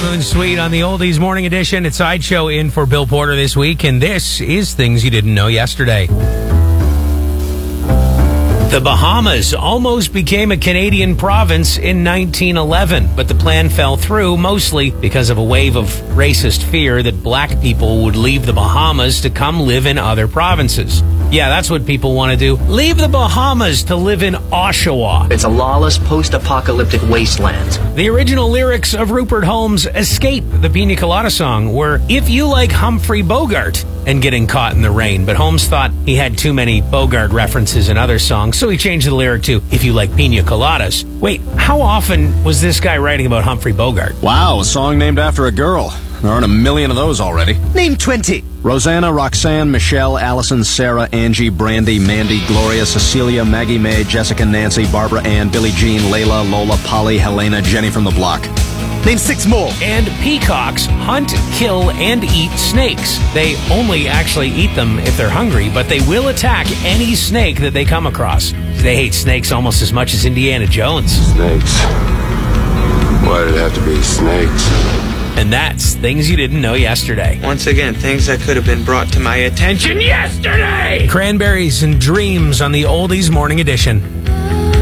Honeymoon Suite on the Oldies Morning Edition. It's Sideshow in for Bill Porter this week, and this is Things You Didn't Know Yesterday. The Bahamas almost became a Canadian province in 1911, but the plan fell through mostly because of a wave of racist fear that black people would leave the Bahamas to come live in other provinces. Yeah, that's what people want to do. Leave the Bahamas to live in Oshawa. It's a lawless, post-apocalyptic wasteland. The original lyrics of Rupert Holmes' Escape, the Pina Colada song, were, "If you like Humphrey Bogart," and getting caught in the rain. But Holmes thought he had too many Bogart references in other songs, so he changed the lyric to, "If you like pina coladas." Wait, how often was this guy writing about Humphrey Bogart? Wow, a song named after a girl. There aren't a million of those already. Name 20. Rosanna, Roxanne, Michelle, Allison, Sarah, Angie, Brandy, Mandy, Gloria, Cecilia, Maggie May, Jessica, Nancy, Barbara Ann, Billie Jean, Layla, Lola, Polly, Helena, Jenny from the block. Name 6 more. And peacocks hunt, kill, and eat snakes. They only actually eat them if they're hungry, but they will attack any snake that they come across. They hate snakes almost as much as Indiana Jones. Snakes. Why did it have to be snakes? And that's Things You Didn't Know Yesterday. Once again, things that could have been brought to my attention yesterday! Cranberries and Dreams on the Oldies Morning Edition.